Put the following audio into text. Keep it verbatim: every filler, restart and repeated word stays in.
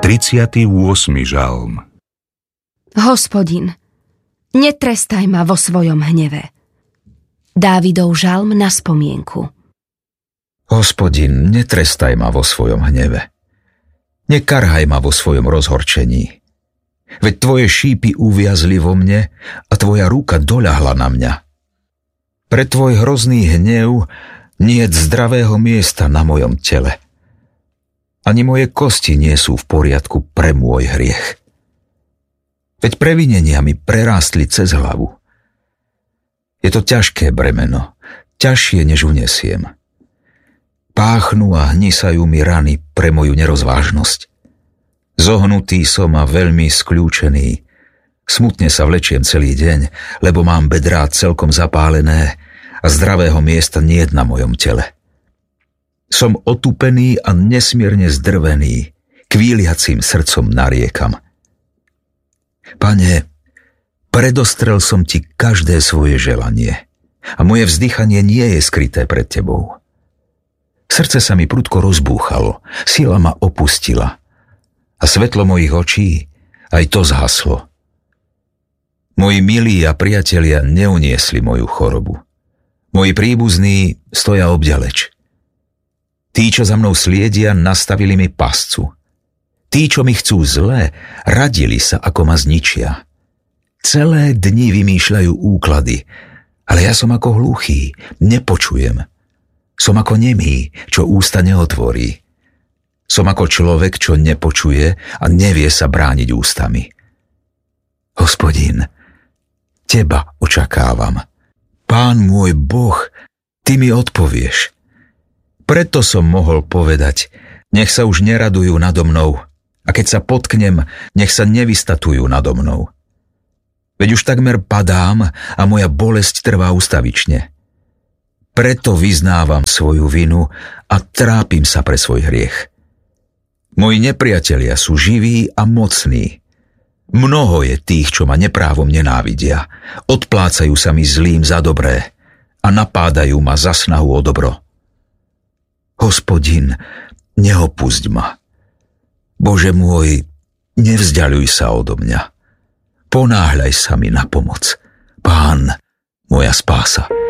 tridsiaty ôsmy žalm. Hospodin, netrestaj ma vo svojom hneve. Dávidov žalm na spomienku. Hospodin, netrestaj ma vo svojom hneve. Nekarhaj ma vo svojom rozhorčení. Veď tvoje šípy uviazli vo mne a tvoja ruka doľahla na mňa. Pre tvoj hrozný hnev niet zdravého miesta na mojom tele. Ani moje kosti nie sú v poriadku pre môj hriech. Veď previnenia mi prerástli cez hlavu. Je to ťažké bremeno, ťažšie než unesiem. Páchnú a hnisajú mi rany pre moju nerozvážnosť. Zohnutý som a veľmi skľúčený. Smutne sa vlečiem celý deň, lebo mám bedrá celkom zapálené a zdravého miesta niet na mojom tele. Som otupený a nesmierne zdrvený, kvíliacím srdcom nariekam. Pane, predostrel som ti každé svoje želanie a moje vzdychanie nie je skryté pred tebou. Srdce sa mi prudko rozbúchalo, sila ma opustila a svetlo mojich očí aj to zhaslo. Moji milí a priatelia neuniesli moju chorobu. Moji príbuzní stoja obďaleč. Tí, čo za mnou sliedia, nastavili mi pascu. Tí, čo mi chcú zlé, radili sa, ako ma zničia. Celé dni vymýšľajú úklady, ale ja som ako hluchý, nepočujem. Som ako nemý, čo ústa neotvorí. Som ako človek, čo nepočuje a nevie sa brániť ústami. Hospodin, teba očakávam. Pán môj Boh, ty mi odpovieš. Preto som mohol povedať, nech sa už neradujú nado mnou, a keď sa potknem, nech sa nevystatujú nado mnou. Veď už takmer padám a moja bolesť trvá ustavične. Preto vyznávam svoju vinu a trápim sa pre svoj hriech. Moji nepriatelia sú živí a mocní. Mnoho je tých, čo ma neprávom nenávidia. Odplácajú sa mi zlým za dobré a napádajú ma za snahu o dobro. Hospodin, neopusť ma. Bože môj, nevzďaľuj sa odo mňa. Ponáhľaj sa mi na pomoc. Pán, moja spása.